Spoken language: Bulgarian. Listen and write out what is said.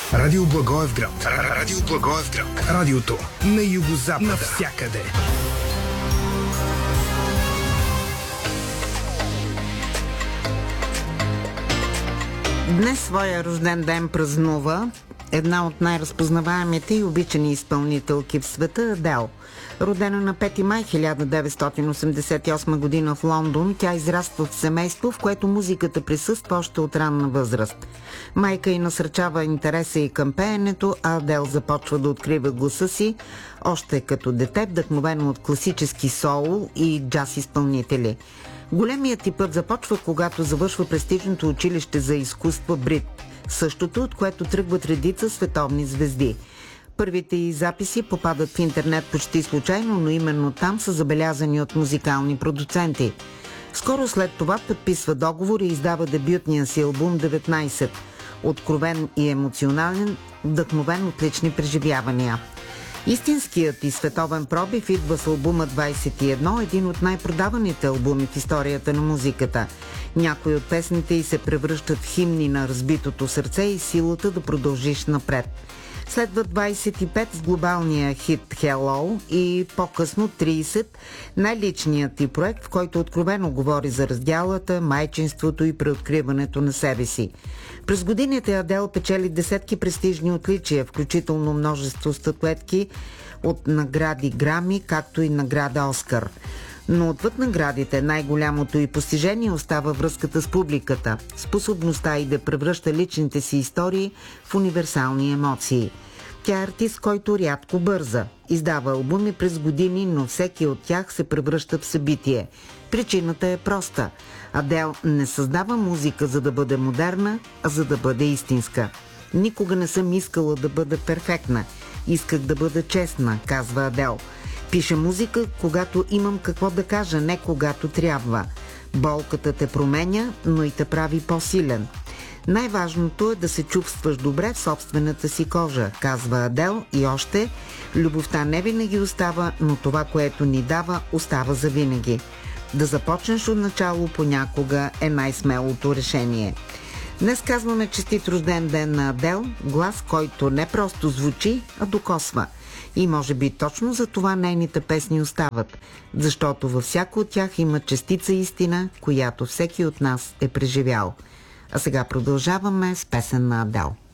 Радио Благоевград. Радио Благоевград. Радиото на югозапада. Навсякъде. Днес своя рожден ден празнува една от най-разпознаваемите и обичани изпълнителки в света, Адел. Родена на 5 май 1988 година в Лондон, тя израства в семейство, в което музиката присъства още от ранна възраст. Майка й насърчава интереса и към пеенето, а Адел започва да открива гласа си още като дете, вдъхновено от класически соул и джаз изпълнители. Големият й път започва, когато завършва престижното училище за изкуства Брит, същото, от което тръгват редица световни звезди. Първите й записи попадат в интернет почти случайно, но именно там са забелязани от музикални продуценти. Скоро след това подписва договор и издава дебютния си албум 19, откровен и емоционален, вдъхновен от лични преживявания. Истинският и световен пробив идва с албума 21, един от най-продаваните албуми в историята на музиката. Някои от песните й се превръщат в химни на разбитото сърце и силата да продължиш напред. Следват 25 с глобалния хит Hello и по-късно 30, най-личният ти проект, в който откровено говори за раздялата, майчинството и преоткриването на себе си. През годините Адел печели десетки престижни отличия, включително множество статуетки от награди Грами, както и награда Оскар. Но отвъд наградите най-голямото и постижение остава връзката с публиката, способността и да превръща личните си истории в универсални емоции. Тя е артист, който рядко бърза. Издава албуми през години, но всеки от тях се превръща в събитие. Причината е проста. Адел не създава музика, за да бъде модерна, а за да бъде истинска. Никога не съм искала да бъда перфектна. Исках да бъда честна, казва Адел. Пиша музика, когато имам какво да кажа, не когато трябва. Болката те променя, но и те прави по-силен. Най-важното е да се чувстваш добре в собствената си кожа, казва Адел, и още: любовта не винаги остава, но това, което ни дава, остава завинаги. Да започнеш от начало понякога е най-смелото решение. Днес казваме честит рожден ден на Адел, глас, който не просто звучи, а докосва. И може би точно за това нейните песни остават, защото във всяко от тях има частица истина, която всеки от нас е преживял. А сега продължаваме с песен на Адел.